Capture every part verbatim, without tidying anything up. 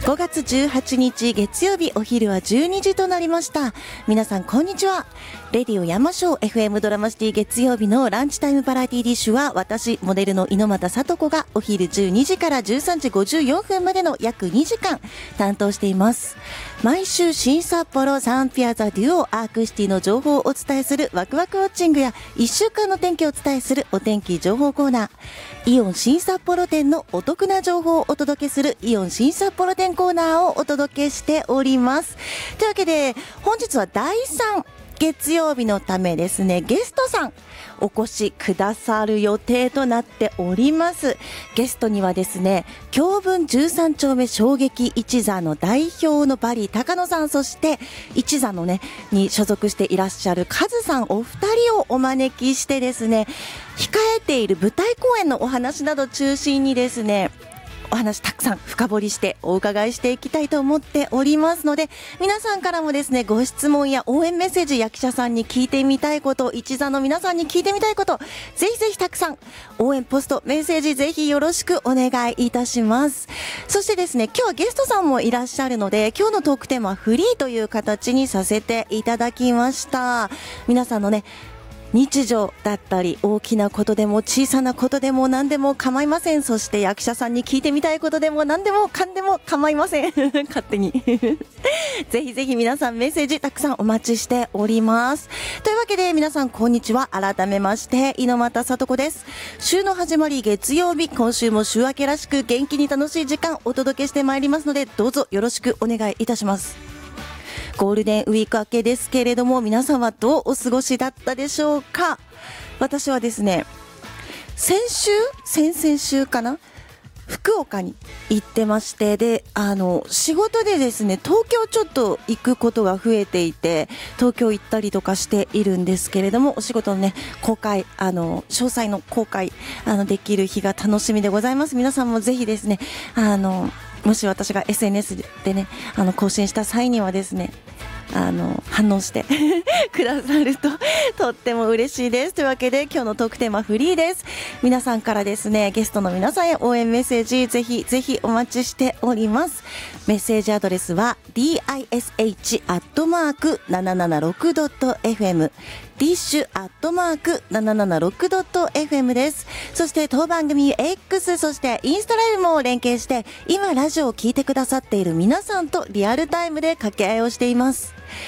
ごがつじゅうはちにち月曜日、お昼はじゅうにじとなりました。皆さんこんにちは。レディオ山椒 エフエム ドラマシティ月曜日のランチタイムパラティディッシュは、私モデルの猪俣さと子がお昼じゅうにじからじゅうさんじごじゅうよんぷんまでの約にじかん担当しています。毎週新札幌サンピアザデュオアークシティの情報をお伝えするワクワクウォッチングや、いっしゅうかんの天気をお伝えするお天気情報コーナー、イオン新札幌店のお得な情報をお届けするイオン新札幌店コーナーをお届けしております。というわけで本日はだいさん月曜日のためですね、ゲストさんお越しくださる予定となっております。ゲストにはですね、京文じゅうさんちょうめ衝撃一座の代表のバリー高野さん、そして一座のねに所属していらっしゃるカズさん、お二人をお招きしてですね、控えている舞台公演のお話など中心にですね、お話たくさん深掘りしてお伺いしていきたいと思っておりますので、皆さんからもですね、ご質問や応援メッセージ、役者さんに聞いてみたいこと、一座の皆さんに聞いてみたいこと、ぜひぜひたくさん応援ポストメッセージぜひよろしくお願いいたします。そしてですね、今日はゲストさんもいらっしゃるので、今日のトークテーマはフリーという形にさせていただきました。皆さんのね、日常だったり大きなことでも小さなことでも何でも構いません。そして役者さんに聞いてみたいことでも何でもかんでも構いません勝手にぜひぜひ皆さんメッセージたくさんお待ちしております。というわけで皆さんこんにちは。改めまして猪俣さと子です。週の始まり月曜日、今週も週明けらしく元気に楽しい時間お届けしてまいりますので、どうぞよろしくお願いいたします。ゴールデンウィーク明けですけれども、皆さんはどうお過ごしだったでしょうか。私はですね、先週先々週かな、福岡に行ってまして、であの仕事でですね、東京ちょっと行くことが増えていて、東京行ったりとかしているんですけれども、お仕事のね公開、あの詳細の公開あのできる日が楽しみでございます。皆さんもぜひですね、あのもし私が エスエヌエス でねあの更新した際にはですね、あの反応してくださるととっても嬉しいです。というわけで今日のトークテーマフリーです。皆さんからですね、ゲストの皆さんへ応援メッセージぜひぜひお待ちしております。メッセージアドレスは ディーアイエスエイチ アットマーク ななななろく ドット エフエム ディッシュアットマーク ななななろく ドット エフエム です。そして当番組 X、 そしてインスタライブも連携して、今ラジオを聞いてくださっている皆さんとリアルタイムで掛け合いをしています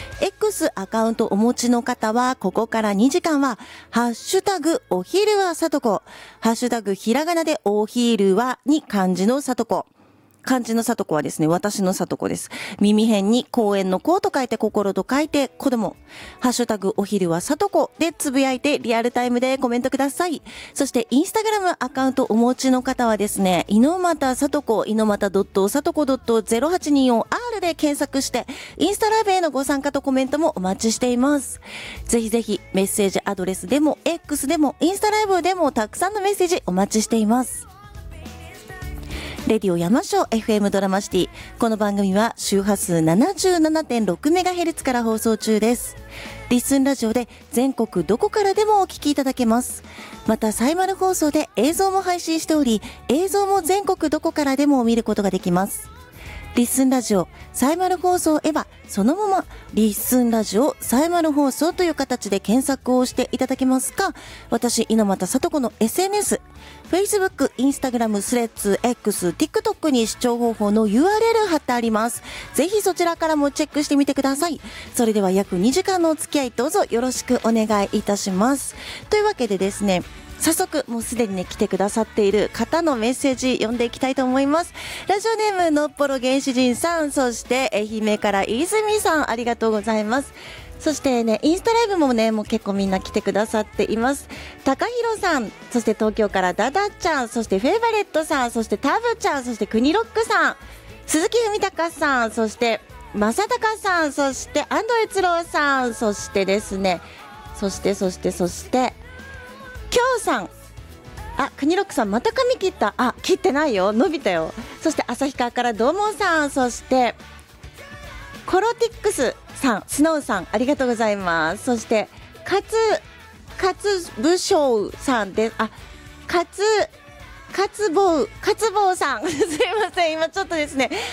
。X アカウントお持ちの方は、ここからにじかんはハッシュタグお昼はさとこ、ハッシュタグひらがなでお昼はに漢字のさとこ、漢字のさとこはですね、私のさとこです。耳辺に公園の子と書いて心と書いて子供、ハッシュタグお昼はさとこでつぶやいてリアルタイムでコメントください。そしてインスタグラムアカウントお持ちの方はですね、猪俣さとこ、猪俣さとこ ゼロはちにーよんアール で検索してインスタライブへのご参加とコメントもお待ちしています。ぜひぜひメッセージアドレスでも X でもインスタライブでもたくさんのメッセージお待ちしています。レディオ山椒 エフエム ドラマシティ、この番組は周波数 ななじゅうななてんろくメガヘルツ から放送中です。リッスンラジオで全国どこからでもお聞きいただけます。またサイマル放送で映像も配信しており、映像も全国どこからでも見ることができます。リッスンラジオサイマル放送へはそのままリッスンラジオサイマル放送という形で検索をしていただけますか、私猪俣さと子の エスエヌエス、 Facebook、Instagram、スレッズ、X、TikTok に視聴方法の ユーアールエル 貼ってあります。ぜひそちらからもチェックしてみてください。それでは約にじかんのお付き合いどうぞよろしくお願いいたします。というわけでですね、早速もうすでにね来てくださっている方のメッセージ読んでいきたいと思います。ラジオネームのっぽろ原始人さん、そして愛媛から泉さん、ありがとうございます。そしてね、インスタライブもねもう結構みんな来てくださっています。高弘さん、そして東京からダダちゃん、そしてフェイバレットさん、そしてタブちゃん、そして国ロックさん、鈴木文隆さん、そして正隆さん、そして安藤悦郎さん、そしてですね、そしてそしてそしてきょうさん、あ、国ロックさんまた髪切った、あ、切ってないよ、伸びたよ。そして旭川からどうもさん、そしてコロティックスさん、スノーさん、ありがとうございます。そして勝勝武将さんです。あ、勝勝坊勝坊さんすいません、今ちょっとですね